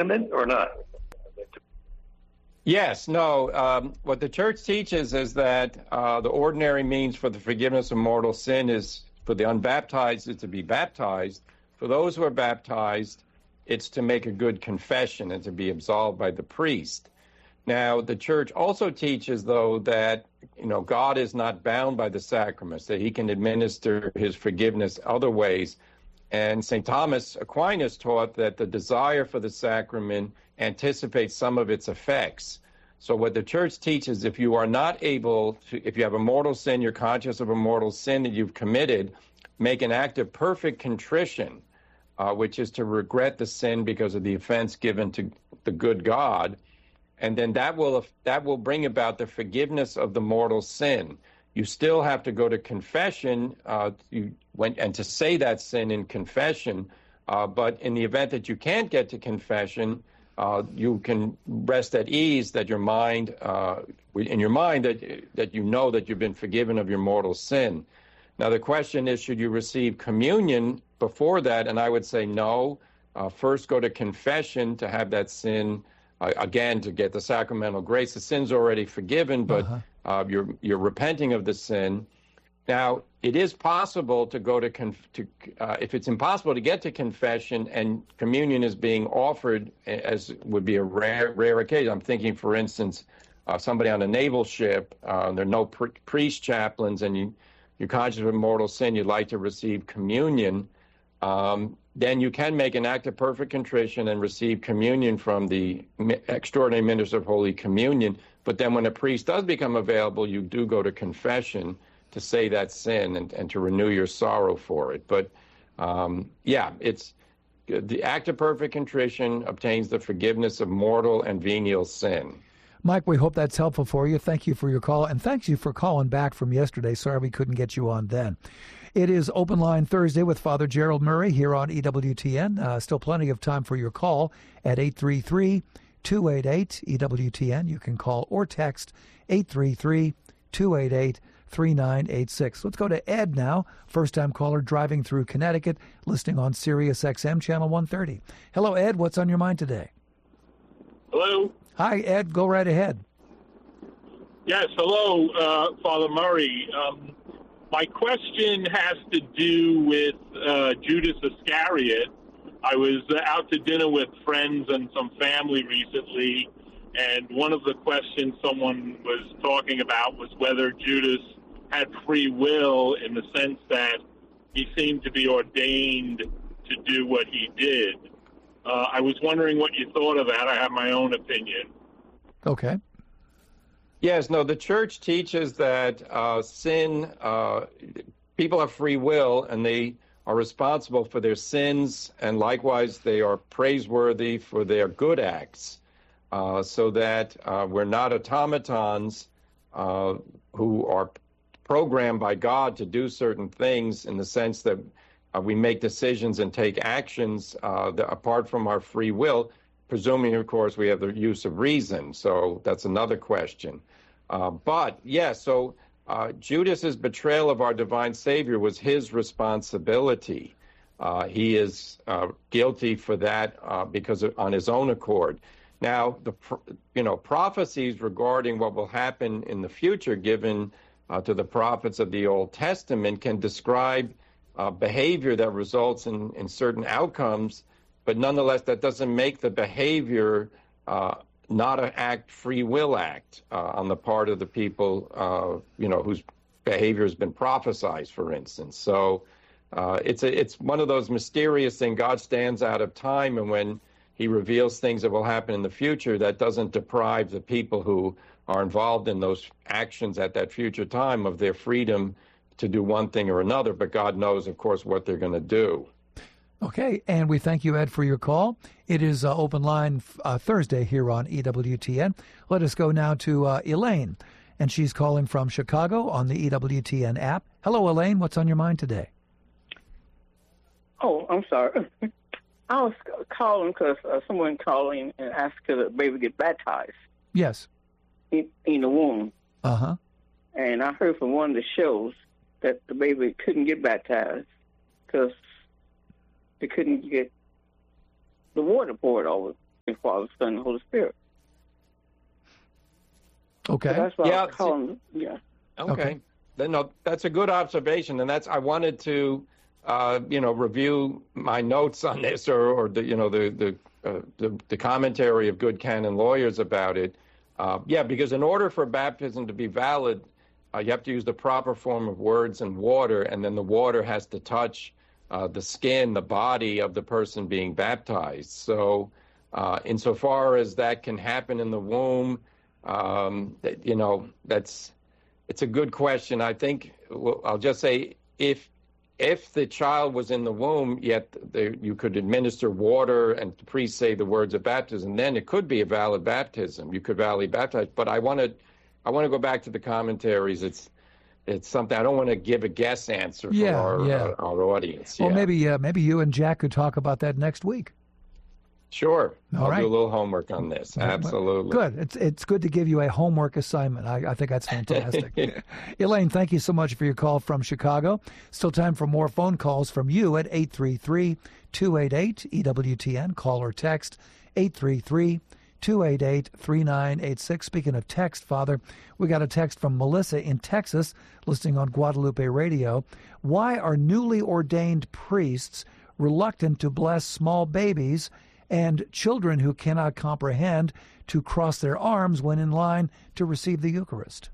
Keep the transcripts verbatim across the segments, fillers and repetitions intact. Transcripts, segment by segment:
legitimate or not? Yes, no. Um, what the church teaches is that uh, the ordinary means for the forgiveness of mortal sin is for the unbaptized is to be baptized. For those who are baptized, it's to make a good confession and to be absolved by the priest. Now, the church also teaches, though, that you know God is not bound by the sacraments, that he can administer his forgiveness other ways. And Saint Thomas Aquinas taught that the desire for the sacrament anticipates some of its effects. So what the church teaches, if you are not able to, if you have a mortal sin, you're conscious of a mortal sin that you've committed, make an act of perfect contrition, uh, which is to regret the sin because of the offense given to the good God. And then that will that will bring about the forgiveness of the mortal sin. You still have to go to confession uh, you, when, and to say that sin in confession. Uh, but in the event that you can't get to confession, uh, you can rest at ease that your mind, uh, in your mind, that that you know that you've been forgiven of your mortal sin. Now the question is, should you receive communion before that? And I would say no. Uh, first, go to confession to have that sin. Uh, again, to get the sacramental grace. The sin's already forgiven, but uh-huh. uh, you're you're repenting of the sin. Now, it is possible to go to, conf- to uh, if it's impossible to get to confession and communion is being offered, as would be a rare rare occasion. I'm thinking, for instance, uh, somebody on a naval ship, uh, there are no pr- priest chaplains, and you, you're conscious of a mortal sin, you'd like to receive communion. Um, then you can make an act of perfect contrition and receive communion from the extraordinary minister of Holy Communion. But then when a priest does become available, you do go to confession to say that sin and, and to renew your sorrow for it. But um, yeah, it's the act of perfect contrition obtains the forgiveness of mortal and venial sin. Mike, we hope that's helpful for you. Thank you for your call, and thanks you for calling back from yesterday. Sorry we couldn't get you on then. It is Open Line Thursday with Father Gerald Murray here on E W T N. Uh, still plenty of time for your call at eight three three, two eight eight, E W T N. You can call or text eight three three, two eight eight, three nine eight six. Let's go to Ed now, first-time caller driving through Connecticut, listening on Sirius X M Channel one thirty. Hello, Ed. What's on your mind today? Hello. Hi, Ed. Go right ahead. Yes, hello, uh, Father Murray. Um, my question has to do with uh, Judas Iscariot. I was uh, out to dinner with friends and some family recently, and one of the questions someone was talking about was whether Judas had free will in the sense that he seemed to be ordained to do what he did. Uh, I was wondering what you thought of that. I have my own opinion. Okay. Yes, no, the church teaches that uh, sin, uh, people have free will, and they are responsible for their sins, and likewise they are praiseworthy for their good acts, uh, so that uh, we're not automatons uh, who are programmed by God to do certain things, in the sense that uh, we make decisions and take actions uh, that, apart from our free will, presuming, of course, we have the use of reason. So that's another question. Uh, but, yes, yeah, so uh, Judas's betrayal of our divine Savior was his responsibility. Uh, he is uh, guilty for that uh, because of, on his own accord. Now, the you know prophecies regarding what will happen in the future, given uh, to the prophets of the Old Testament, can describe uh, behavior that results in, in certain outcomes, but nonetheless, that doesn't make the behavior uh, not an act, free will act uh, on the part of the people, uh, you know, whose behavior has been prophesized, for instance. So uh, it's a, it's one of those mysterious things. God stands out of time, and when he reveals things that will happen in the future, that doesn't deprive the people who are involved in those actions at that future time of their freedom to do one thing or another. But God knows, of course, what they're going to do. Okay, and we thank you, Ed, for your call. It is uh, Open Line uh, Thursday here on E W T N. Let us go now to uh, Elaine, and she's calling from Chicago on the E W T N app. Hello, Elaine. What's on your mind today? Oh, I'm sorry. I was calling because uh, someone calling and asked could the baby get baptized. Yes. In, in the womb. Uh-huh. And I heard from one of the shows that the baby couldn't get baptized because they couldn't get the water poured over the Father, Son, and Holy Spirit. Okay. So that's what Yeah, I was calling. Yeah. Okay. Okay. Then, no, that's a good observation, and that's I wanted to, uh, you know, review my notes on this, or, or the, you know, the the, uh, the the commentary of good canon lawyers about it. Uh, yeah, because in order for baptism to be valid, uh, you have to use the proper form of words and water, and then the water has to touch uh, the skin, the body of the person being baptized. So, uh, insofar as that can happen in the womb, um, that, you know, that's. It's a good question. I think well, I'll just say if if the child was in the womb, yet the, you could administer water and the priest say the words of baptism, then it could be a valid baptism. You could validly baptize. But I want to I want to go back to the commentaries. It's it's something I don't want to give a guess answer for Yeah, our, yeah. our our audience. Well, yeah. maybe uh, maybe you and Jack could talk about that next week. Sure. All I'll right. do a little homework on this. Absolutely. Good. It's it's good to give you a homework assignment. I, I think that's fantastic. Elaine, thank you so much for your call from Chicago. Still time for more phone calls from you at eight three three, two eight eight, E W T N. Call or text eight three three, two eight eight, three nine eight six. Speaking of text, Father, we got a text from Melissa in Texas, listening on Guadalupe Radio. Why are newly ordained priests reluctant to bless small babies and children who cannot comprehend to cross their arms when in line to receive the Eucharist?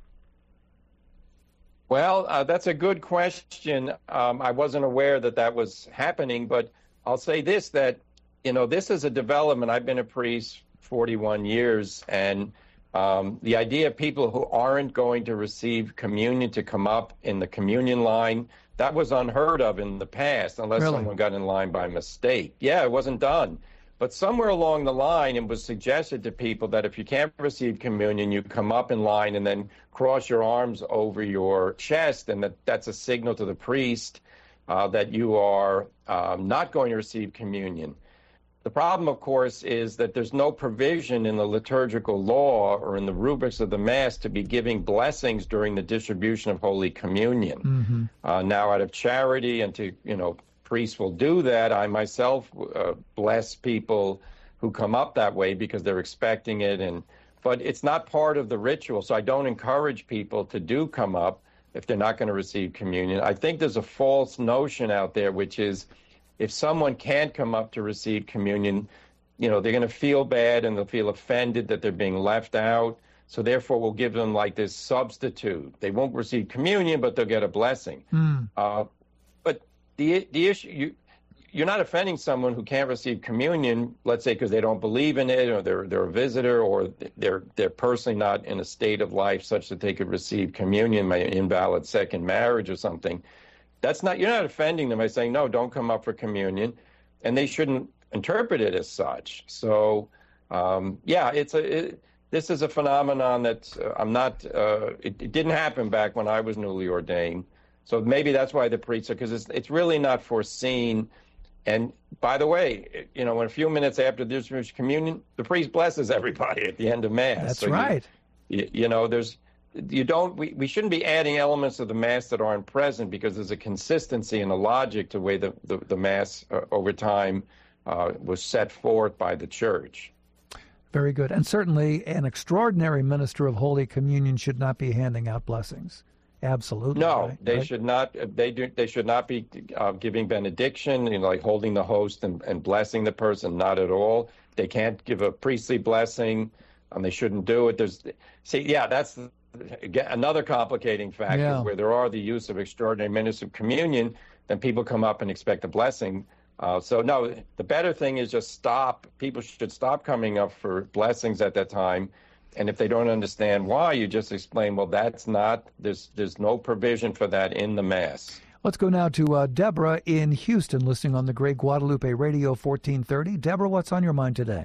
Well, uh, that's a good question. Um, I wasn't aware that that was happening, but I'll say this, that, you know, this is a development. I've been a priest forty-one years, and um, the idea of people who aren't going to receive communion to come up in the communion line, that was unheard of in the past, unless Really? someone got in line by mistake. Yeah, it wasn't done. But somewhere along the line, it was suggested to people that if you can't receive communion, you come up in line and then cross your arms over your chest, and that that's a signal to the priest uh, that you are um, not going to receive communion. The problem, of course, is that there's no provision in the liturgical law or in the rubrics of the Mass to be giving blessings during the distribution of Holy Communion. Mm-hmm. Uh, now, out of charity and to, you know, priests will do that. I myself uh, bless people who come up that way because they're expecting it, and but it's not part of the ritual, so I don't encourage people to do come up if they're not going to receive communion. I think there's a false notion out there, which is if someone can't come up to receive communion, you know, they're going to feel bad and they'll feel offended that they're being left out, so therefore we'll give them like this substitute. They won't receive communion, but they'll get a blessing. Mm. Uh, but The the issue, you, you're not offending someone who can't receive communion, let's say because they don't believe in it, or they're they're a visitor, or they're they're personally not in a state of life such that they could receive communion, my invalid second marriage or something. That's not, you're not offending them by saying, no, don't come up for communion, and they shouldn't interpret it as such. So, um, yeah, it's a it, this is a phenomenon that uh, I'm not. Uh, it, it didn't happen back when I was newly ordained. So maybe that's why the priests are, because it's, it's really not foreseen. And by the way, you know, in a few minutes after the distribution of communion, the priest blesses everybody at the end of Mass. That's so right. You, you, you know, there's, you don't, we, we shouldn't be adding elements of the Mass that aren't present, because there's a consistency and a logic to the way the, the, the Mass uh, over time uh, was set forth by the Church. Very good. And certainly an extraordinary minister of Holy Communion should not be handing out blessings. Absolutely. No, right? they right? should not. They do. They should not be uh, giving benediction, you know, like holding the host and, and blessing the person. Not at all. They can't give a priestly blessing, and they shouldn't do it. There's, see, yeah, that's again, another complicating factor Yeah. where there are the use of extraordinary ministers of communion. Then people come up and expect a blessing. Uh, so no, the better thing is just stop. People should stop coming up for blessings at that time. And if they don't understand why, you just explain, well, that's not, there's there's no provision for that in the Mass. Let's go now to uh, Deborah in Houston, listening on the Great Guadalupe Radio fourteen thirty. Deborah, what's on your mind today?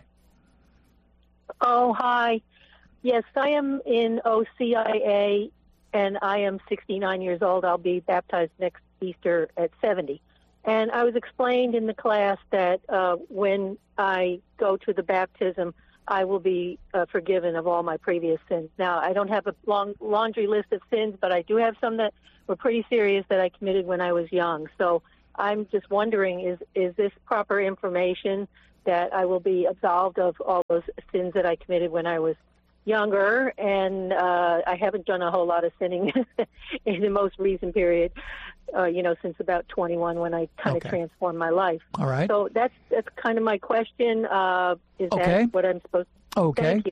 Oh, hi. Yes, I am in O C I A, and I am sixty-nine years old. I'll be baptized next Easter at seventy. And I was explained in the class that uh, when I go to the baptism, I will be uh, forgiven of all my previous sins. Now, I don't have a long laundry list of sins, but I do have some that were pretty serious that I committed when I was young. So I'm just wondering, is is this proper information that I will be absolved of all those sins that I committed when I was younger, and uh, I haven't done a whole lot of sinning in the most recent period, uh, you know, since about twenty-one when I kind Okay. of transformed my life. All right. So that's that's kind of my question. Uh, is Okay. that what I'm supposed to Okay. Thank you.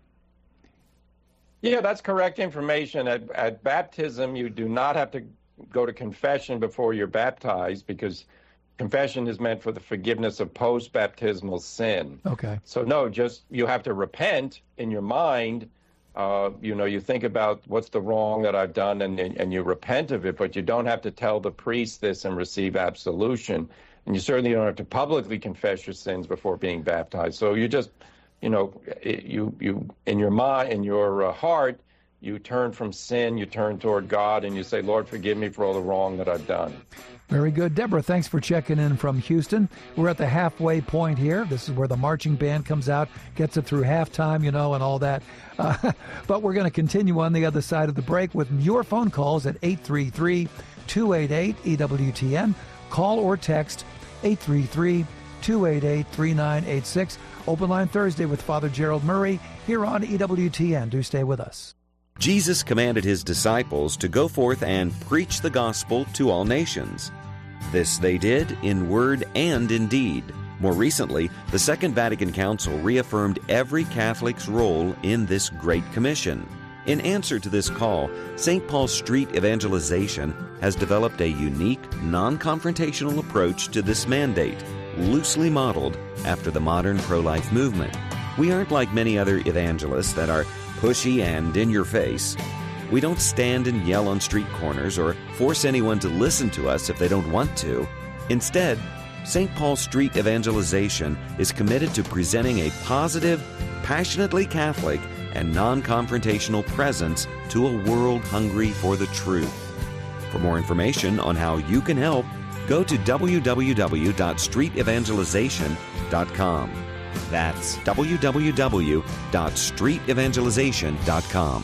Yeah, that's correct information. At, at baptism, you do not have to go to confession before you're baptized, because confession is meant for the forgiveness of post-baptismal sin. Okay. So no, just you have to repent in your mind. Uh, you know, you think about what's the wrong that I've done, and and you repent of it, but you don't have to tell the priest this and receive absolution. And you certainly don't have to publicly confess your sins before being baptized. So you just, you know, you you in your mind, in your uh, heart, you turn from sin, you turn toward God, and you say, Lord, forgive me for all the wrong that I've done. Very good. Deborah, thanks for checking in from Houston. We're at the halfway point here. This is where the marching band comes out, gets it through halftime, you know, and all that. Uh, but we're going to continue on the other side of the break with your phone calls at eight three three, two eight eight, E W T N. Call or text eight three three, two eight eight, three nine eight six. Open Line Thursday with Father Gerald Murray here on E W T N. Do stay with us. Jesus commanded his disciples to go forth and preach the gospel to all nations. This they did in word and in deed. More recently, the Second Vatican Council reaffirmed every Catholic's role in this Great Commission. In answer to this call, Saint Paul Street Evangelization has developed a unique, non-confrontational approach to this mandate, loosely modeled after the modern pro-life movement. We aren't like many other evangelists that are pushy and in your face. We don't stand and yell on street corners or force anyone to listen to us if they don't want to. Instead, Saint Paul Street Evangelization is committed to presenting a positive, passionately Catholic, and non-confrontational presence to a world hungry for the truth. For more information on how you can help, go to w w w dot street evangelization dot com. That's w w w dot street evangelization dot com.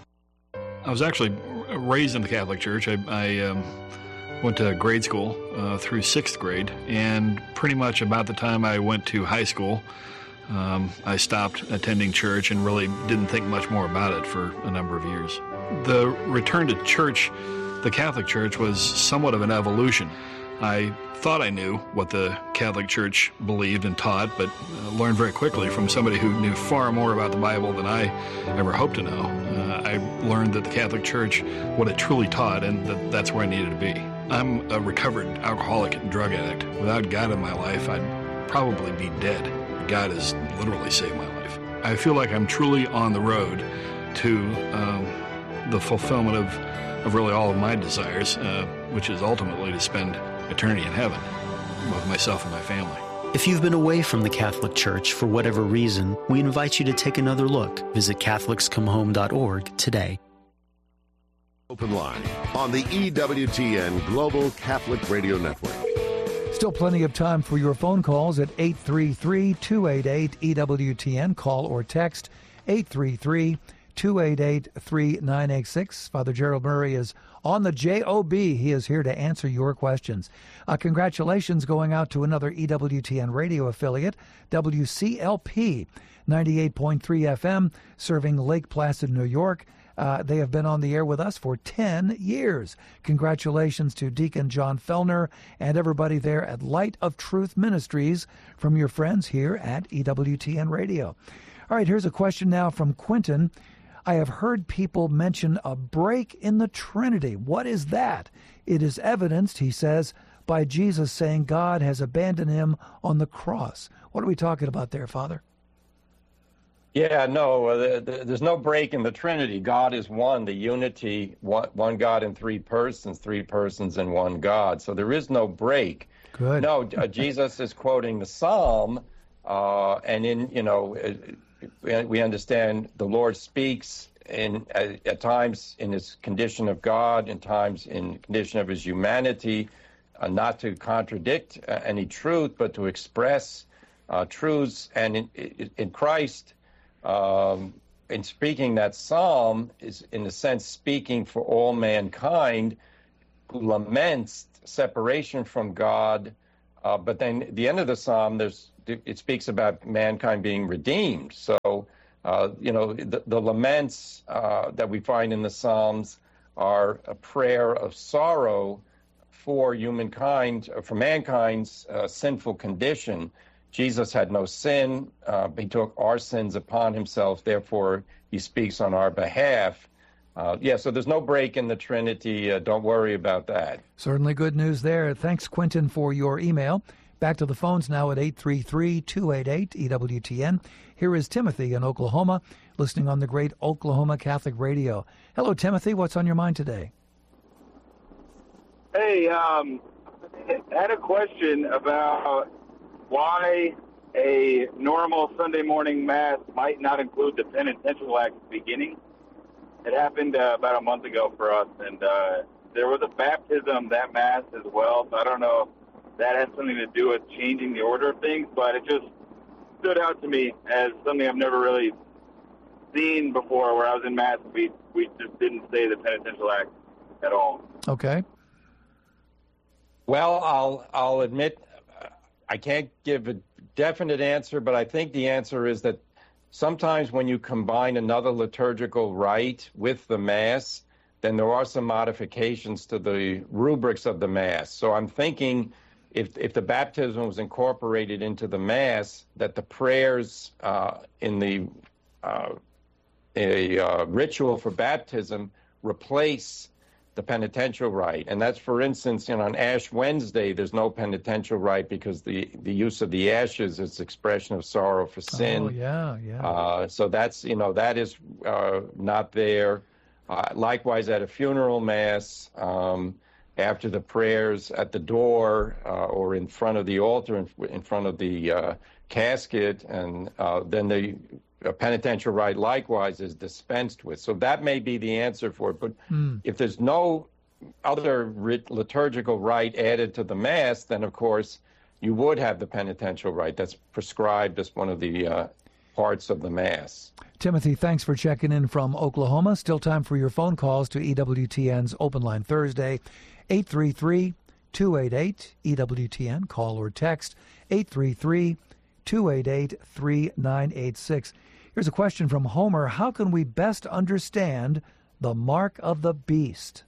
I was actually raised in the Catholic Church. I, I um, went to grade school uh, through sixth grade, and pretty much about the time I went to high school, um, I stopped attending church and really didn't think much more about it for a number of years. The return to church, the Catholic Church, was somewhat of an evolution. I thought I knew what the Catholic Church believed and taught, but uh, learned very quickly from somebody who knew far more about the Bible than I ever hoped to know. Uh, I learned that the Catholic Church, what it truly taught, and that that's where I needed to be. I'm a recovered alcoholic and drug addict. Without God in my life, I'd probably be dead. God has literally saved my life. I feel like I'm truly on the road to um, the fulfillment of, of really all of my desires, uh, which is ultimately to spend eternity in heaven with myself and my family. If you've been away from the Catholic Church for whatever reason, we invite you to take another look. Visit Catholics Come Home dot org today. Open Line on the E W T N Global Catholic Radio Network. Still plenty of time for your phone calls at eight three three, two eight eight, E W T N. Call or text eight three three, two eight eight, three nine eight six. Father Gerald Murray is on the J O B. He is here to answer your questions. Uh, congratulations going out to another E W T N radio affiliate, W C L P ninety-eight point three F M, serving Lake Placid, New York. Uh, they have been on the air with us for ten years. Congratulations to Deacon John Fellner and everybody there at Light of Truth Ministries from your friends here at E W T N Radio. All right, here's a question now from Quentin. I have heard people mention a break in the Trinity. What is that? It is evidenced, he says, by Jesus saying God has abandoned him on the cross. What are we talking about there, Father? Yeah, no, uh, the, the, there's no break in the Trinity. God is one, the unity, one, one God in three persons, three persons in one God. So there is no break. Good. No, uh, Jesus is quoting the Psalm, uh, and in, you know, uh, we understand the Lord speaks in at, at times in his condition of God, in times in condition of his humanity, uh, not to contradict uh, any truth, but to express uh, truths. And in, in Christ, um, in speaking that psalm, is in a sense speaking for all mankind who laments separation from God. Uh, but then at the end of the psalm, there's it speaks about mankind being redeemed. So, uh, you know, the, the laments uh, that we find in the Psalms are a prayer of sorrow for humankind, for mankind's uh, sinful condition. Jesus had no sin. Uh, he took our sins upon himself. Therefore, he speaks on our behalf. Uh, yeah, so there's no break in the Trinity. Uh, don't worry about that. Certainly good news there. Thanks, Quentin, for your email. Back to the phones now at eight three three, two eight eight, E W T N. Here is Timothy in Oklahoma, listening on the great Oklahoma Catholic Radio. Hello, Timothy. What's on your mind today? Hey, um, I had a question about why a normal Sunday morning Mass might not include the penitential act at the beginning. It happened uh, about a month ago for us, and uh, there was a baptism that Mass as well, so I don't know if that has something to do with changing the order of things, but it just stood out to me as something I've never really seen before, where I was in Mass and we, we just didn't say the penitential act at all. Okay. Well, I'll I'll admit I can't give a definite answer, but I think the answer is that sometimes when you combine another liturgical rite with the Mass, then there are some modifications to the rubrics of the Mass. So I'm thinking if if the baptism was incorporated into the Mass, that the prayers uh, in the uh, a uh, ritual for baptism replace the penitential rite. And that's, for instance, you know, on Ash Wednesday, there's no penitential rite because the, the use of the ashes is expression of sorrow for sin. Oh, yeah, yeah. Uh, so that's, you know, that is uh, not there. Uh, likewise, at a funeral Mass, um, after the prayers at the door uh, or in front of the altar, in, in front of the uh, casket, and uh, then the a penitential rite likewise is dispensed with. So that may be the answer for it. But mm. if there's no other rit- liturgical rite added to the Mass, then, of course, you would have the penitential rite. That's prescribed as one of the uh, parts of the Mass. Timothy, thanks for checking in from Oklahoma. Still time for your phone calls to E W T N's Open Line Thursday, eight three three, two eight eight, E W T N. Call or text eight three three, two eight eight, three nine eight six. Here's a question from Homer. How can we best understand the mark of the beast?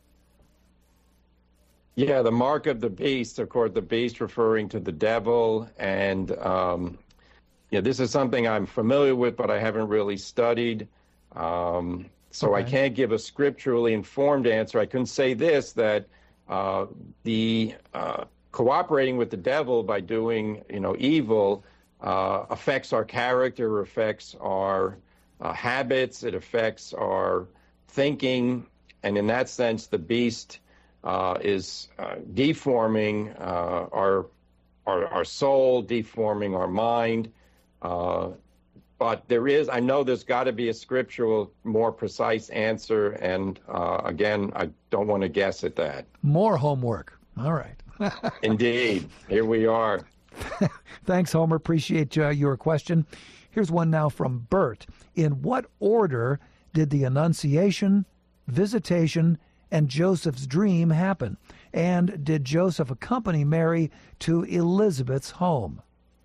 Yeah, the mark of the beast, of course, the beast referring to the devil. And um, yeah, this is something I'm familiar with, but I haven't really studied. Um, so okay. I can't give a scripturally informed answer. I can say this, that uh, the uh, cooperating with the devil by doing, you know, evil Uh, affects our character, affects our uh, habits, it affects our thinking, and in that sense, the beast uh, is uh, deforming uh, our, our our soul, deforming our mind. Uh, but there is, I know there's got to be a scriptural, more precise answer, and uh, again, I don't want to guess at that. More homework. All right. Indeed. Here we are. Thanks, Homer. Appreciate uh, your question. Here's one now from Bert. In what order did the Annunciation, Visitation, and Joseph's dream happen? And did Joseph accompany Mary to Elizabeth's home?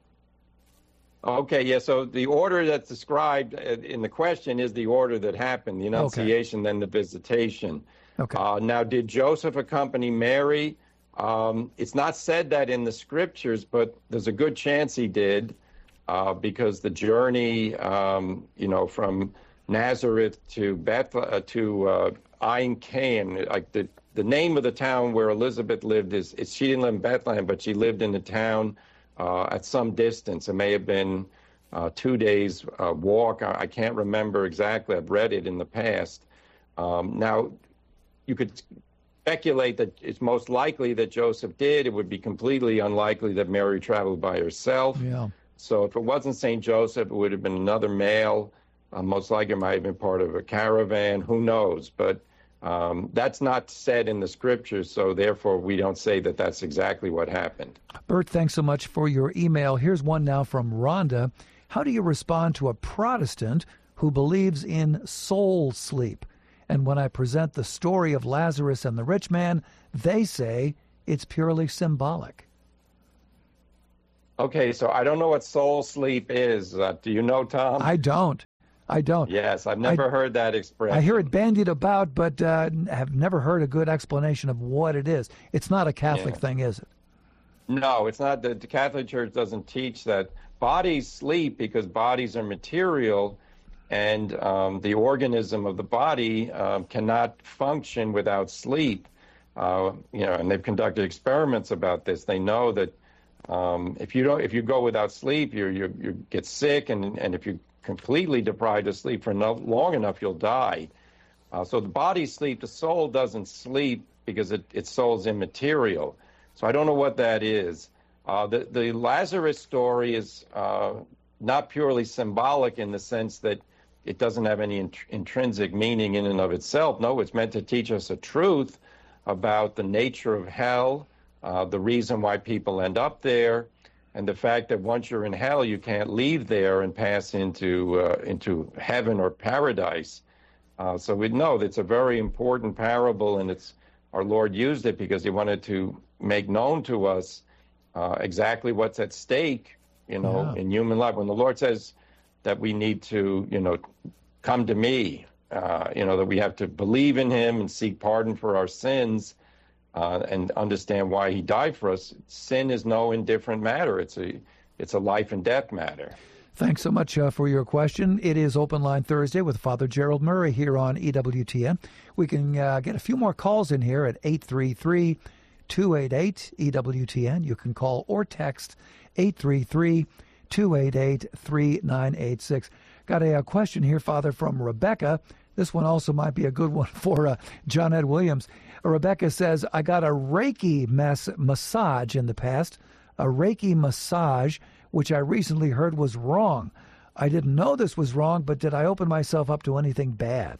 Okay, yeah, so the order that's described in the question is the order that happened, the Annunciation, okay. Then the Visitation. Okay. Uh, now, did Joseph accompany Mary? Um, it's not said that in the scriptures, but there's a good chance he did, uh, because the journey, um, you know, from Nazareth to Beth uh, to uh, Ein Cain, like the the name of the town where Elizabeth lived is, is she didn't live in Bethlehem, but she lived in a town uh, at some distance. It may have been uh, two days uh, walk. I, I can't remember exactly. I've read it in the past. Um, now, you could speculate that it's most likely that Joseph did. It would be completely unlikely that Mary traveled by herself. Yeah. So if it wasn't Saint Joseph, it would have been another male. Uh, most likely it might have been part of a caravan. Who knows? But um, that's not said in the scriptures, so therefore we don't say that that's exactly what happened. Bert, thanks so much for your email. Here's one now from Rhonda. How do you respond to a Protestant who believes in soul sleep? And when I present the story of Lazarus and the rich man, they say it's purely symbolic. Okay, so I don't know what soul sleep is. Uh, do you know, Tom? I don't. I don't. Yes, I've never I, heard that expression. I hear it bandied about, but uh, have never heard a good explanation of what it is. It's not a Catholic Yeah. thing, is it? No, it's not. The, the Catholic Church doesn't teach that. Bodies sleep because bodies are material, and um, the organism of the body um, cannot function without sleep. Uh, you know, and they've conducted experiments about this. They know that um, if you don't, if you go without sleep, you you you get sick, and and if you completely deprived of sleep for no, long enough, you'll die. Uh, so the body sleep, the soul doesn't sleep because it, its soul's immaterial. So I don't know what that is. Uh, the, the Lazarus story is uh, not purely symbolic in the sense that it doesn't have any int- intrinsic meaning in and of itself. No, it's meant to teach us a truth about the nature of hell, uh, the reason why people end up there, and the fact that once you're in hell, you can't leave there and pass into uh, into heaven or paradise. Uh, so we know that it's a very important parable, and it's our Lord used it because he wanted to make known to us uh, exactly what's at stake, you know, yeah. in human life. When the Lord says that we need to, you know, come to me, uh, you know, that we have to believe in him and seek pardon for our sins, Uh, and understand why he died for us. Sin is no indifferent matter. It's a it's a life and death matter. Thanks so much uh, for your question. It is Open Line Thursday with Father Gerald Murray here on E W T N. We can uh, get a few more calls in here at eight three three, two eight eight, E W T N. You can call or text eight three three, two eight eight, three nine eight six. Got a, a question here, Father, from Rebecca. This one also might be a good one for uh, John Ed Williams. Rebecca says, I got a Reiki mas- massage in the past, a Reiki massage, which I recently heard was wrong. I didn't know this was wrong, but did I open myself up to anything bad?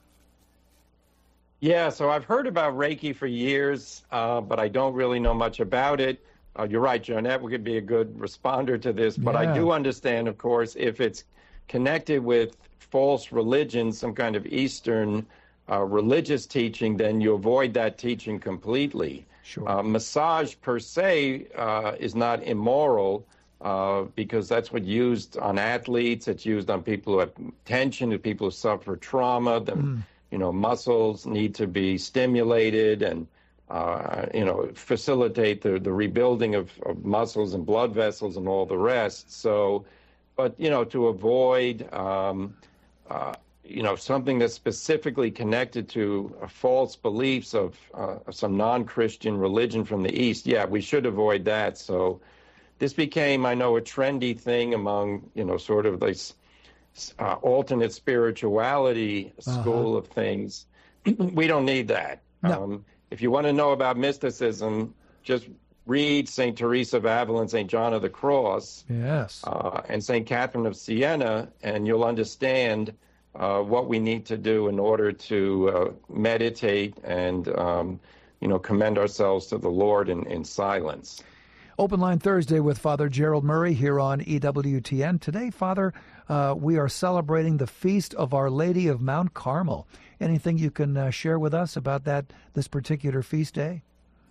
Yeah, so I've heard about Reiki for years, uh, but I don't really know much about it. Uh, you're right, Jonette, we could be a good responder to this, but Yeah. I do understand, of course, if it's connected with false religion, some kind of Eastern uh, religious teaching, then you avoid that teaching completely. Sure. Uh, massage per se uh, is not immoral uh, because that's what used on athletes. It's used on people who have tension, people who suffer trauma. The, mm. you know, muscles need to be stimulated and uh, you know facilitate the the rebuilding of, of muscles and blood vessels and all the rest. So, but you know, to avoid um, uh, you know, something that's specifically connected to uh, false beliefs of uh, some non-Christian religion from the East, yeah, we should avoid that. So this became, I know, a trendy thing among, you know, sort of this uh, alternate spirituality school uh-huh. of things. We don't need that. No. Um, if you want to know about mysticism, just read Saint Teresa of Avila and Saint John of the Cross. Yes. Uh, and Saint Catherine of Siena, and you'll understand Uh, what we need to do in order to uh, meditate and, um, you know, commend ourselves to the Lord in, in silence. Open Line Thursday with Father Gerald Murray here on E W T N. Today, Father, uh, we are celebrating the feast of Our Lady of Mount Carmel. Anything you can uh, share with us about that, this particular feast day?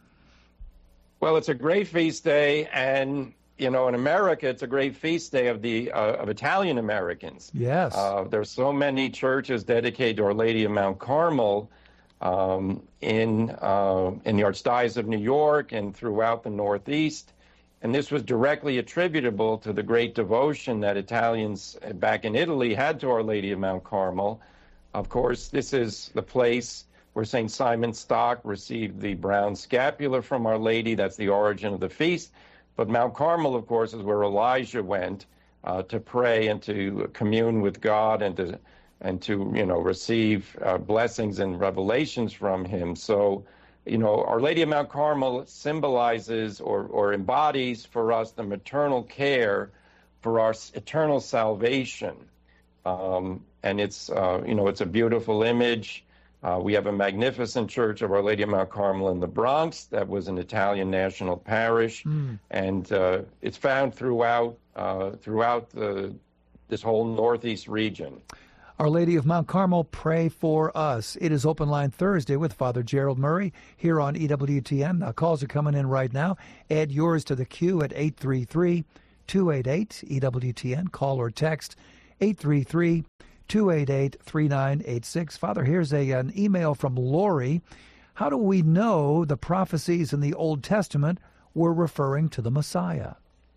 Well, it's a great feast day, and you know, in America, it's a great feast day of the uh, of Italian Americans. Yes. Uh, there's so many churches dedicated to Our Lady of Mount Carmel um, in uh, in the Archdiocese of New York and throughout the Northeast. And this was directly attributable to the great devotion that Italians back in Italy had to Our Lady of Mount Carmel. Of course, this is the place where Saint Simon Stock received the brown scapular from Our Lady. That's the origin of the feast. But Mount Carmel, of course, is where Elijah went uh, to pray and to commune with God and to and to you know receive uh, blessings and revelations from Him. So, you know, Our Lady of Mount Carmel symbolizes or or embodies for us the maternal care for our eternal salvation, um, and it's uh, you know it's a beautiful image. Uh, we have a magnificent church of Our Lady of Mount Carmel in the Bronx that was an Italian national parish, mm. and uh, it's found throughout uh, throughout the, this whole Northeast region. Our Lady of Mount Carmel, pray for us. It is Open Line Thursday with Father Gerald Murray here on E W T N. Uh, calls are coming in right now. Add yours to the queue at eight three three, two eight eight, E W T N. Call or text eight three three, two eight eight, three nine eight six. Father, here's a, an email from Lori. How do we know the prophecies in the Old Testament were referring to the Messiah?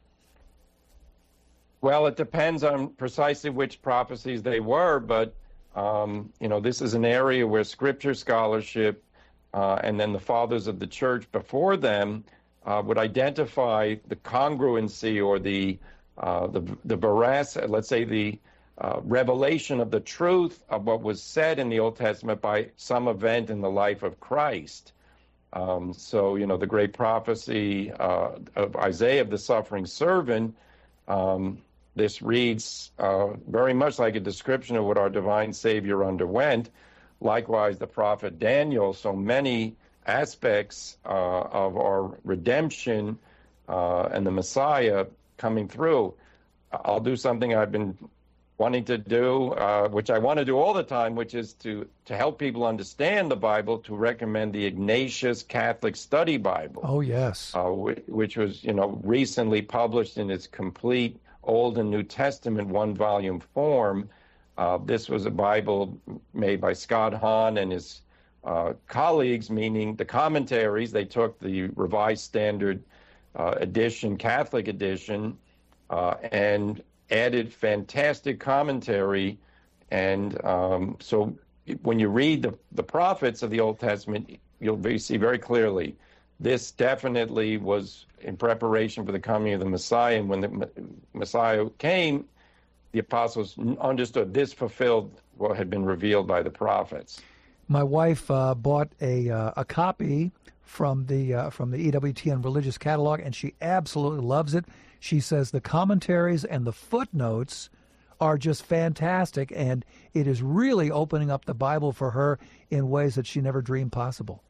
Well, it depends on precisely which prophecies they were, but, um, you know, this is an area where scripture scholarship uh, and then the fathers of the church before them uh, would identify the congruency or the, uh, the, the veracity, let's say the uh, revelation of the truth of what was said in the Old Testament by some event in the life of Christ. Um, so, you know, the great prophecy uh, of Isaiah of the suffering servant, um, this reads uh, very much like a description of what our divine Savior underwent. Likewise, the prophet Daniel, so many aspects uh, of our redemption uh, and the Messiah coming through. I'll do something I've been wanting to do, uh, which I want to do all the time, which is to, to help people understand the Bible, to recommend the Ignatius Catholic Study Bible. Oh, yes. Uh, which was, you know, recently published in its complete Old and New Testament one-volume form. Uh, this was a Bible made by Scott Hahn and his uh, colleagues, meaning the commentaries. They took the Revised Standard uh, Edition, Catholic edition, uh, and added fantastic commentary. And um, so when you read the, the prophets of the Old Testament, you'll see very clearly this definitely was in preparation for the coming of the Messiah. And when the Messiah came, the apostles understood this fulfilled what had been revealed by the prophets. My wife uh, bought a uh, a copy from the uh, from the E W T N Religious Catalog, and she absolutely loves it. She says the commentaries and the footnotes are just fantastic, and it is really opening up the Bible for her in ways that she never dreamed possible.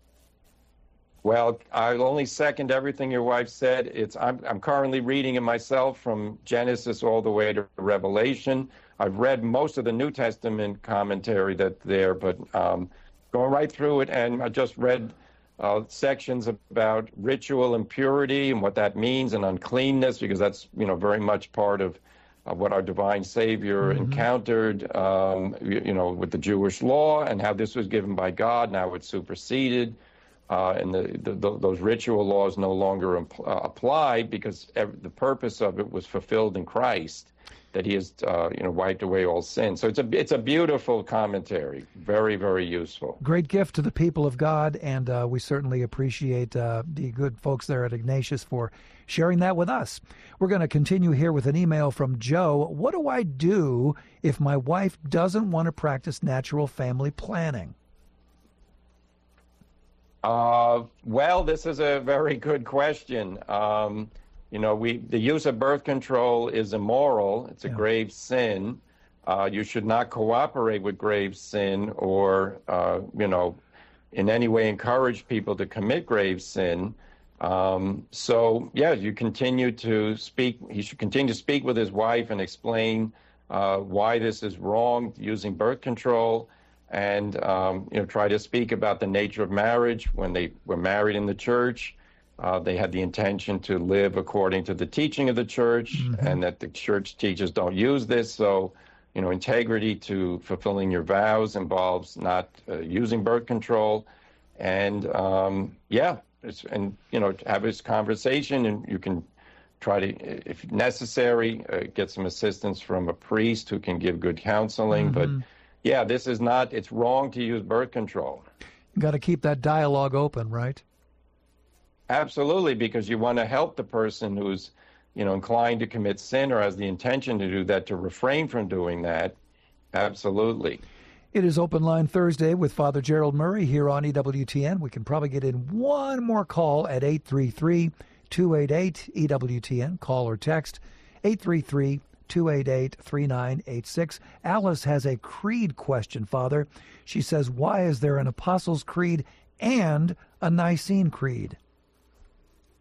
Well, I'll only second everything your wife said. It's I'm, I'm currently reading it myself from Genesis all the way to Revelation. I've read most of the New Testament commentary that's there, but um, going right through it, and I just read uh, sections about ritual impurity and what that means, and uncleanness, because that's, you know, very much part of uh, what our divine Savior mm-hmm. encountered, um, you, you know, with the Jewish law, and how this was given by God. Now it's superseded. Uh, and the, the, the, those ritual laws no longer impl- uh, apply because every, the purpose of it was fulfilled in Christ, that He has, uh, you know, wiped away all sin. So it's a it's a beautiful commentary, very very useful. Great gift to the people of God, and uh, we certainly appreciate uh, the good folks there at Ignatius for sharing that with us. We're going to continue here with an email from Joe. What do I do if my wife doesn't want to practice natural family planning? Uh, well, this is a very good question. Um, you know, we the use of birth control is immoral. It's a yeah. grave sin. Uh, you should not cooperate with grave sin or, uh, you know, in any way encourage people to commit grave sin. Um, so, yeah, you continue to speak. He should continue to speak with his wife and explain uh, why this is wrong, using birth control. And, um, you know, try to speak about the nature of marriage. When they were married in the church, uh, they had the intention to live according to the teaching of the church, mm-hmm. and that the church teachers don't use this. So, you know, integrity to fulfilling your vows involves not uh, using birth control. And, um, yeah, it's, and, you know, have this conversation, and you can try to, if necessary, uh, get some assistance from a priest who can give good counseling. Mm-hmm. But yeah, this is not, it's wrong to use birth control. You got to keep that dialogue open, right? Absolutely, because you want to help the person who's, you know, inclined to commit sin or has the intention to do that, to refrain from doing that. Absolutely. It is Open Line Thursday with Father Gerald Murray here on E W T N. We can probably get in one more call at eight three three, two eight eight, E W T N. Call or text eight three three, two eight eight, three nine eight six. Alice has a creed question, Father. She says, why is there an Apostles' Creed and a Nicene Creed?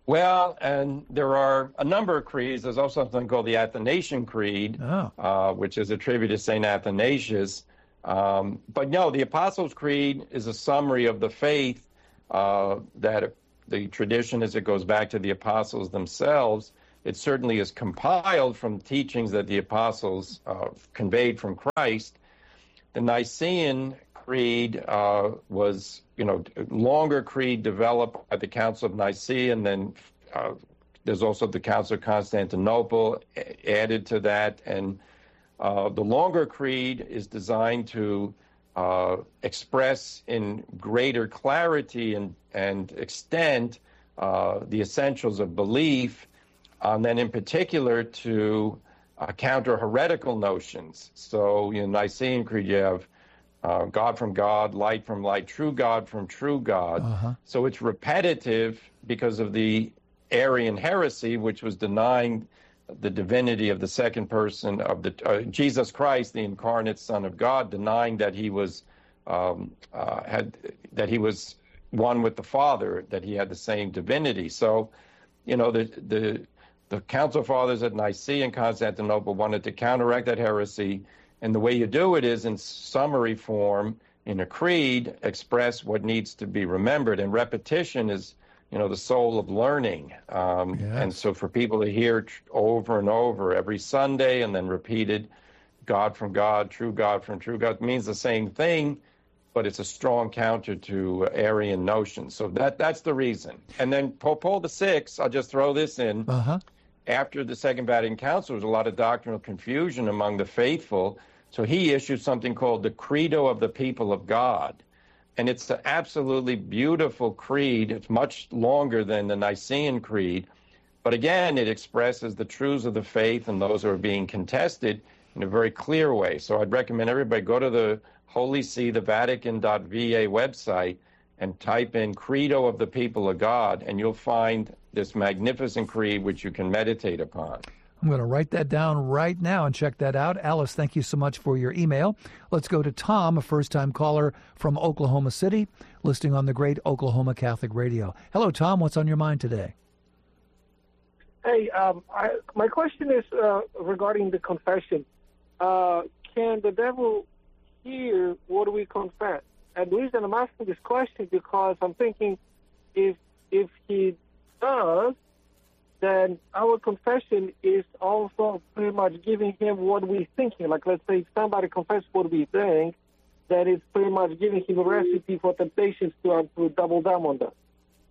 Well, and there are a number of creeds. There's also something called the Athanasian Creed, oh. uh, which is attributed to Saint Athanasius. Um, but no, the Apostles' Creed is a summary of the faith uh, that the tradition, as it goes back to the apostles themselves, it certainly is compiled from teachings that the apostles uh, conveyed from Christ. The Nicene Creed uh, was, you know, longer creed developed by the Council of Nicaea, and then uh, there's also the Council of Constantinople added to that. And uh, the longer creed is designed to uh, express in greater clarity and, and extent uh, the essentials of belief, and then in particular to uh, counter heretical notions. So in Nicene Creed, you have uh, God from God, light from light, true God from true God. Uh-huh. So it's repetitive because of the Arian heresy, which was denying the divinity of the second person of the uh, Jesus Christ, the incarnate Son of God, denying that he was um, uh, had that he was one with the Father, that he had the same divinity. So, you know, the the the Council Fathers at Nicaea and Constantinople wanted to counteract that heresy, and the way you do it is in summary form, in a creed, express what needs to be remembered, and repetition is, you know, the soul of learning. Um, yes. And so for people to hear tr- over and over every Sunday and then repeated, God from God, true God from true God, means the same thing, but it's a strong counter to Arian notions. So that that's the reason. And then Pope Paul the Sixth, I'll just throw this in. Uh-huh. After the Second Vatican Council, there was a lot of doctrinal confusion among the faithful. So he issued something called the Credo of the People of God. And it's an absolutely beautiful creed. It's much longer than the Nicene Creed. But again, it expresses the truths of the faith and those who are being contested in a very clear way. So I'd recommend everybody go to the Holy See, the Vatican dot V A website, and type in Credo of the People of God, and you'll find this magnificent creed which you can meditate upon. I'm going to write that down right now and check that out. Alice, thank you so much for your email. Let's go to Tom, a first-time caller from Oklahoma City, listening on the great Oklahoma Catholic Radio. Hello, Tom. What's on your mind today? Hey, um, I, my question is uh, regarding the confession. Uh, can the devil hear what we confess? And the reason I'm asking this question is because I'm thinking if if he does, then our confession is also pretty much giving him what we're thinking. Like, let's say if somebody confesses what we think, then it's pretty much giving him a recipe for temptations to, um, to double down on that.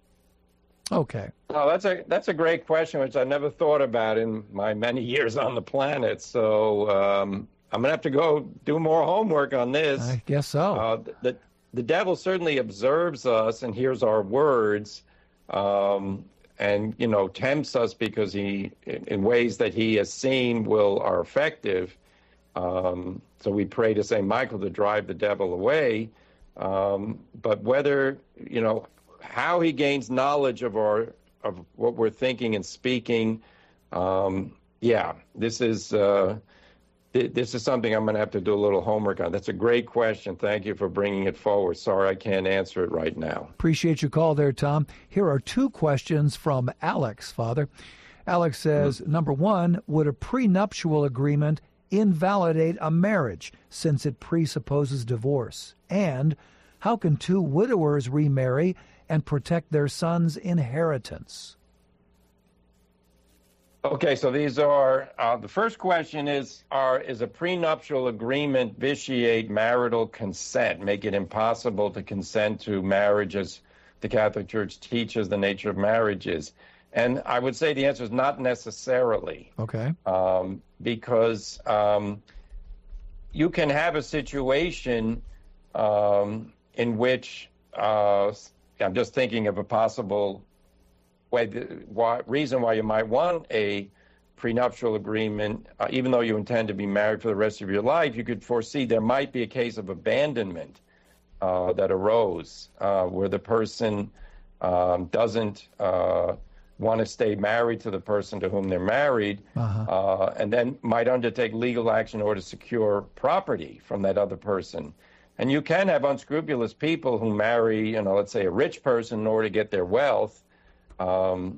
Okay. Oh, that's a that's a great question, which I never thought about in my many years on the planet. So um, I'm gonna have to go do more homework on this. I guess so. Uh, the the devil certainly observes us and hears our words, um, and you know tempts us because he, in ways that he has seen, will are effective. Um, so we pray to Saint Michael to drive the devil away. Um, but whether you know. how he gains knowledge of our of what we're thinking and speaking, um, yeah, this is uh, th- this is something I'm going to have to do a little homework on. That's a great question. Thank you for bringing it forward. Sorry, I can't answer it right now. Appreciate your call there, Tom. Here are two questions from Alex, Father. Alex says, mm-hmm. number one, would a prenuptial agreement invalidate a marriage since it presupposes divorce? And how can two widowers remarry and protect their son's inheritance? Okay, so these are, uh, the first question is, are, is a prenuptial agreement vitiate marital consent, make it impossible to consent to marriage as the Catholic Church teaches the nature of marriage is? And I would say the answer is not necessarily. Okay. Um, because um, you can have a situation um, in which uh, I'm just thinking of a possible way, why, reason why you might want a prenuptial agreement, uh, even though you intend to be married for the rest of your life. You could foresee there might be a case of abandonment uh, that arose uh, where the person um, doesn't uh, want to stay married to the person to whom they're married, uh-huh. uh, and then might undertake legal action in order to secure property from that other person. And you can have unscrupulous people who marry, you know, let's say a rich person in order to get their wealth. Um,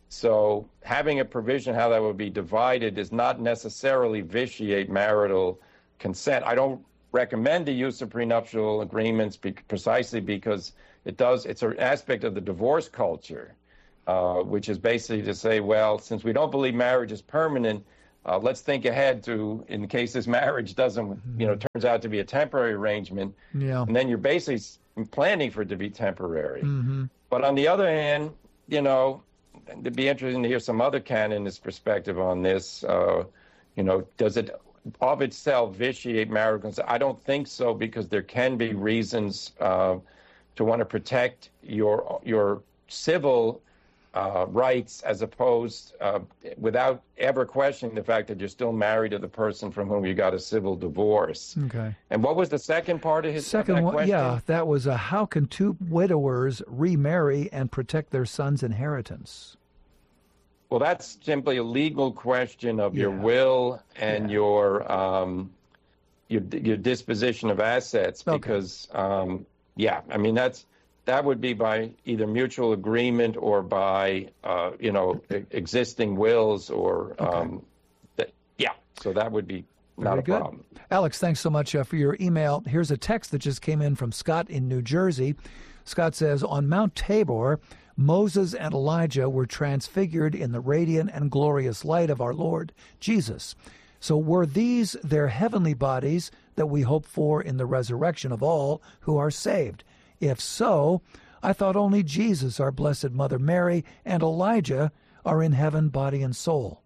So having a provision how that would be divided does not necessarily vitiate marital consent. I don't recommend the use of prenuptial agreements be- precisely because it does, it's an aspect of the divorce culture, uh, which is basically to say, well, since we don't believe marriage is permanent, uh, let's think ahead to, in case this marriage doesn't, you know, turns out to be a temporary arrangement, yeah. and then you're basically planning for it to be temporary. Mm-hmm. But on the other hand, you know, it'd be interesting to hear some other canonist perspective on this. Uh, you know, does it of itself vitiate marital consent? I don't think so, because there can be reasons uh, to want to protect your your civil uh, rights, as opposed uh, without ever questioning the fact that you're still married to the person from whom you got a civil divorce. Okay. And what was the second part of his second of that one? question? Yeah, that was uh, how can two widowers remarry and protect their son's inheritance? Well, that's simply a legal question of Yeah. your will and Yeah. your um, your your disposition of assets. Okay. Because um, yeah, I mean that's that would be by either mutual agreement or by uh, you know e- existing wills or um, that, yeah. So that would be not Very a good. problem. Alex, thanks so much uh, for your email. Here's a text that just came in from Scott in New Jersey. Scott says, on Mount Tabor, Moses and Elijah were transfigured in the radiant and glorious light of our Lord Jesus. So were these their heavenly bodies that we hope for in the resurrection of all who are saved? If so, I thought only Jesus, our Blessed Mother Mary, and Elijah are in heaven, body and soul.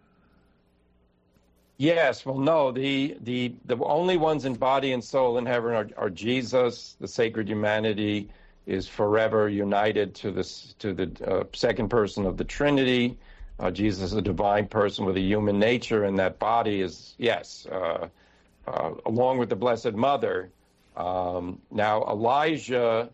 Yes, well, no, the the the only ones in body and soul in heaven are, are Jesus, the sacred humanity, is forever united to this to the uh, second person of the Trinity. Uh, Jesus is a divine person with a human nature, and that body is, yes, uh, uh, along with the Blessed Mother. Um, now, Elijah,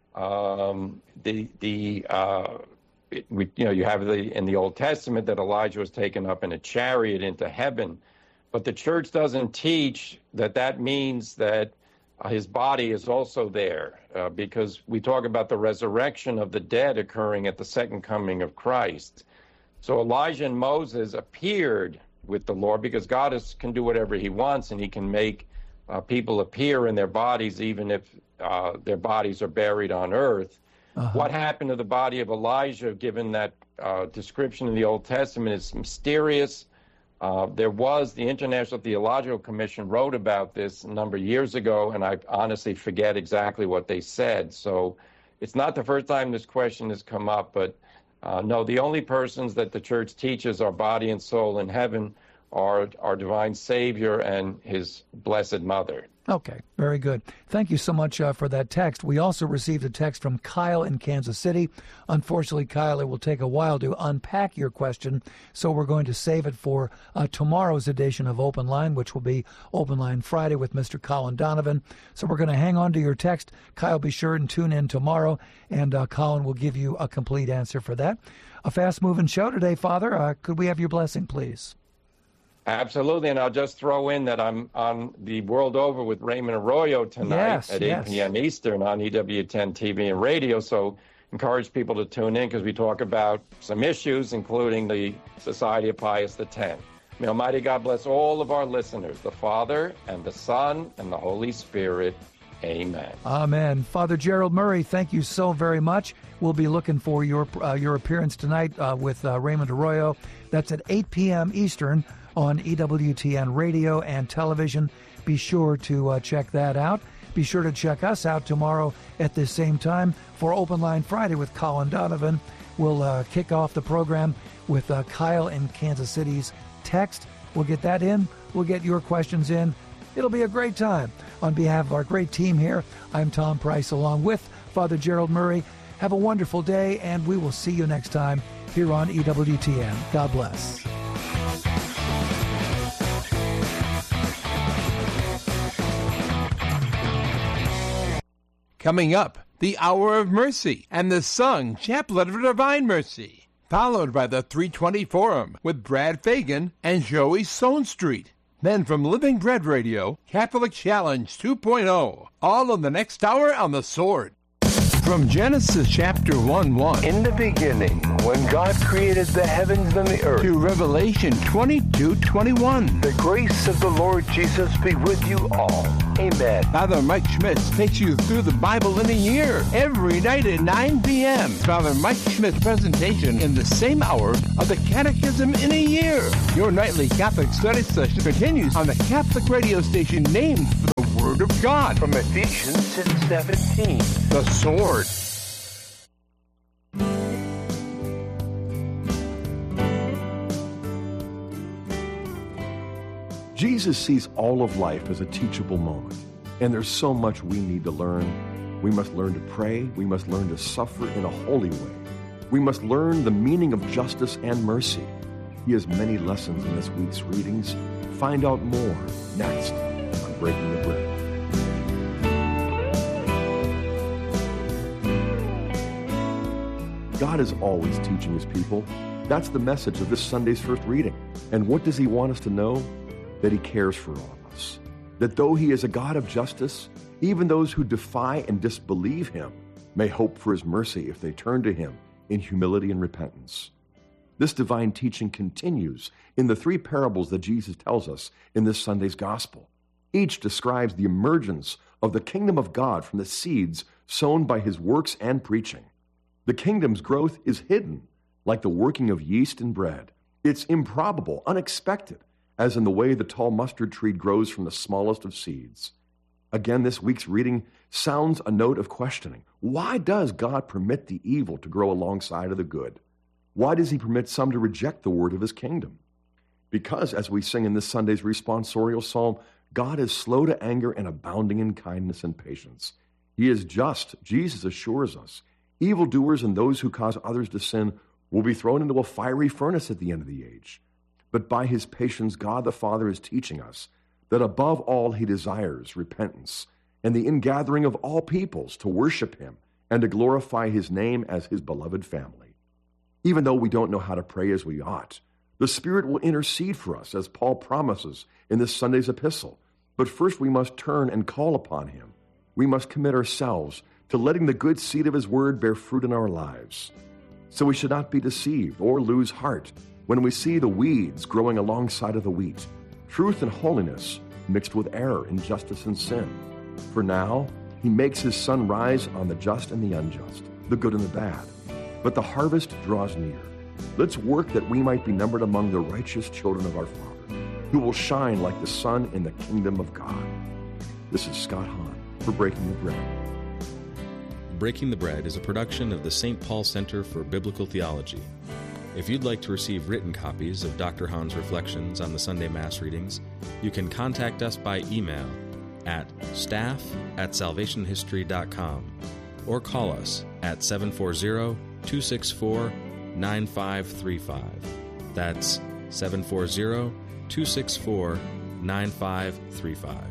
um, the the uh, it, we, you know, you have the in the Old Testament that Elijah was taken up in a chariot into heaven, but the Church doesn't teach that that means that Uh, his body is also there, uh, because we talk about the resurrection of the dead occurring at the second coming of Christ. So Elijah and Moses appeared with the Lord, because God is, can do whatever he wants, and he can make uh, people appear in their bodies even if uh, their bodies are buried on earth. Uh-huh. What happened to the body of Elijah, given that uh, description in the Old Testament, is mysterious. Uh, there was, the International Theological Commission wrote about this a number of years ago, and I honestly forget exactly what they said. So it's not the first time this question has come up, but uh, no, the only persons that the Church teaches are body and soul in heaven are our divine Savior and his Blessed Mother. Okay, very good. Thank you so much uh, for that text. We also received a text from Kyle in Kansas City. Unfortunately, Kyle, it will take a while to unpack your question, so we're going to save it for uh, tomorrow's edition of Open Line, which will be Open Line Friday with Mister Colin Donovan. So we're going to hang on to your text. Kyle, be sure and tune in tomorrow, and uh, Colin will give you a complete answer for that. A fast-moving show today, Father. Uh, could we have your blessing, please? Absolutely, and I'll just throw in that I'm on the World Over with Raymond Arroyo tonight yes, at yes. eight p.m. Eastern on E W ten T V and radio, so encourage people to tune in because we talk about some issues, including the Society of Pius X. May Almighty God bless all of our listeners, the Father, and the Son, and the Holy Spirit. Amen. Amen. Father Gerald Murray, thank you so very much. We'll be looking for your, uh, your appearance tonight uh, with uh, Raymond Arroyo. That's at eight p.m. Eastern on E W T N radio and television. Be sure to uh, check that out. Be sure to check us out tomorrow at this same time for Open Line Friday with Colin Donovan. We'll uh, kick off the program with uh, Kyle in Kansas City's text. We'll get that in. We'll get your questions in. It'll be a great time. On behalf of our great team here, I'm Tom Price along with Father Gerald Murray. Have a wonderful day, and we will see you next time here on E W T N. God bless. Coming up, the Hour of Mercy and the sung Chaplet of Divine Mercy, followed by the three twenty Forum with Brad Fagan and Joey Stonestreet. Then from Living Bread Radio, Catholic Challenge two point oh, all in the next hour on The Sword. From Genesis chapter one one. In the beginning, when God created the heavens and the earth. To Revelation twenty-two twenty-one. The grace of the Lord Jesus be with you all. Amen. Father Mike Schmitz takes you through the Bible in a year. Every night at nine p.m. Father Mike Schmitz presentation in the same hour of the Catechism in a Year. Your nightly Catholic study session continues on the Catholic radio station named for the Word of God. From Ephesians six seventeen. The Sword. Jesus sees all of life as a teachable moment, and there's so much we need to learn. We must learn to pray. We must learn to suffer in a holy way. We must learn the meaning of justice and mercy. He has many lessons in this week's readings. Find out more next on Breaking the Bread. God is always teaching his people. That's the message of this Sunday's first reading. And what does he want us to know? That he cares for all of us. That though he is a God of justice, even those who defy and disbelieve him may hope for his mercy if they turn to him in humility and repentance. This divine teaching continues in the three parables that Jesus tells us in this Sunday's gospel. Each describes the emergence of the kingdom of God from the seeds sown by his works and preaching. The kingdom's growth is hidden, like the working of yeast in bread. It's improbable, unexpected, as in the way the tall mustard tree grows from the smallest of seeds. Again, this week's reading sounds a note of questioning. Why does God permit the evil to grow alongside of the good? Why does he permit some to reject the word of his kingdom? Because, as we sing in this Sunday's responsorial psalm, God is slow to anger and abounding in kindness and patience. He is just, Jesus assures us. Evildoers and those who cause others to sin will be thrown into a fiery furnace at the end of the age. But by his patience, God the Father is teaching us that above all he desires repentance and the ingathering of all peoples to worship him and to glorify his name as his beloved family. Even though we don't know how to pray as we ought, the Spirit will intercede for us, as Paul promises in this Sunday's epistle. But first we must turn and call upon him. We must commit ourselves to letting the good seed of his word bear fruit in our lives. So we should not be deceived or lose heart when we see the weeds growing alongside of the wheat, truth and holiness mixed with error, injustice and sin. For now, he makes his sun rise on the just and the unjust, the good and the bad. But the harvest draws near. Let's work that we might be numbered among the righteous children of our Father, who will shine like the sun in the kingdom of God. This is Scott Hahn for Breaking the Bread. Breaking the Bread is a production of the Saint Paul Center for Biblical Theology. If you'd like to receive written copies of Doctor Hahn's reflections on the Sunday Mass readings, you can contact us by email at staff at salvation history dot com or call us at seven four zero, two six four, nine five three five. That's seven four zero, two six four, nine five three five.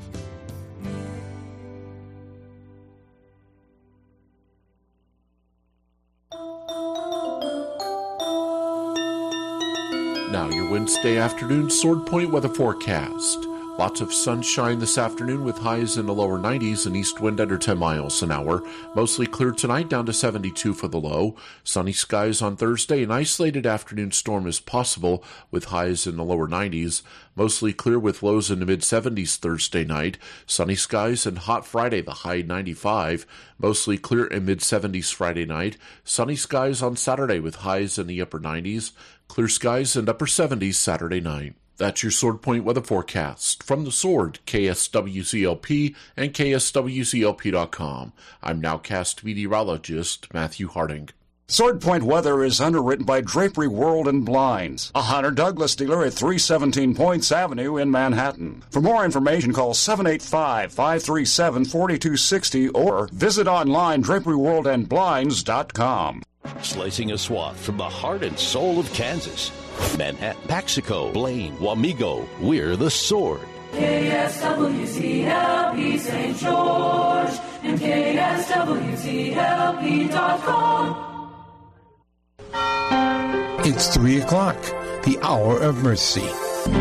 Now your Wednesday afternoon Sword Point weather forecast. Lots of sunshine this afternoon with highs in the lower nineties and east wind under ten miles an hour. Mostly clear tonight, down to seventy-two for the low. Sunny skies on Thursday. An isolated afternoon storm is possible with highs in the lower nineties. Mostly clear with lows in the mid-seventies Thursday night. Sunny skies and hot Friday, the high ninety-five. Mostly clear and mid-seventies Friday night. Sunny skies on Saturday with highs in the upper nineties. Clear skies and upper seventies Saturday night. That's your Sword Point weather forecast. From the Sword, K S W C L P and K S W C L P dot com. I'm nowcast meteorologist Matthew Harding. Sword Point weather is underwritten by Drapery World and Blinds, a Hunter Douglas dealer at three seventeen Points Avenue in Manhattan. For more information, call seven eight five, five three seven, four two six zero or visit online drapery world and blinds dot com. Slicing a swath from the heart and soul of Kansas. Manhattan, Paxico, Blaine, Wamego, we're the Sword. K S W C L P Saint George and K S W C L P dot com. It's three o'clock, the hour of mercy.